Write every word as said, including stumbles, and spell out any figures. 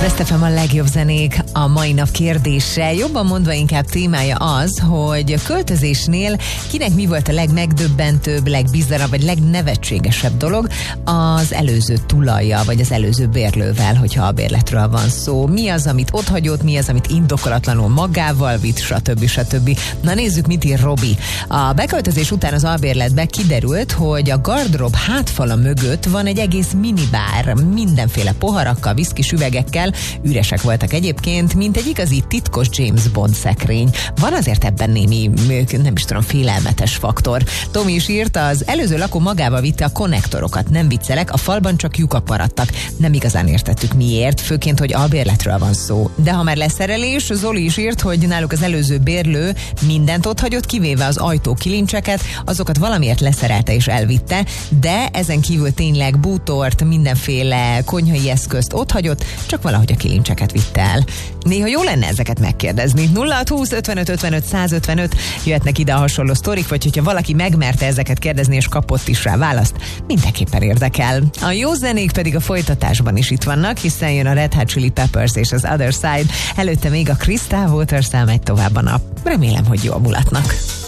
es té ef em a legjobb zenék a mai nap kérdése. Jobban mondva inkább témája az, hogy költözésnél kinek mi volt a legmegdöbbentőbb, legbizarabb vagy legnevetségesebb dolog az előző tulajja, vagy az előző bérlővel, hogyha a bérletről van szó. Mi az, amit otthagyott, mi az, amit indokolatlanul magával vitt, stb. stb. Na nézzük, mit ír Robi. A beköltözés után az albérletbe kiderült, hogy a gardrób hátfala mögött van egy egész minibár, mindenféle poharakkal, viszkis üvegekkel, üresek voltak egyébként, mint egy igazi titkos James Bond szekrény. Van azért ebben némi, nem is tudom, félelmetes faktor. Tomi is írt, az előző lakó magával vitte a konnektorokat, nem viccelek, a falban csak lyukak maradtak. Nem igazán értettük miért, főként, hogy albérletről van szó. De ha már leszerelés, Zoli is írt, hogy náluk az előző bérlő mindent otthagyott, kivéve az ajtó kilincseket, azokat valamiért leszerelte és elvitte, de ezen kívül tényleg bútort, mindenféle konyhai eszközt otthagyott, csak valahogy a kilincseket vitte el. Néha jó lenne ezeket megkérdezni. nulla hat húsz ötvenöt ötvenöt százötvenöt jöhetnek ide a hasonló sztorik, vagy hogyha valaki megmerte ezeket kérdezni és kapott is rá választ, mindenképpen érdekel. A jó zenék pedig a folytatásban is itt vannak, hiszen jön a Red Hot Chili Peppers és az Other Side, előtte még a Crystal Waters-szel megy tovább a nap. Remélem, hogy jól mulatnak.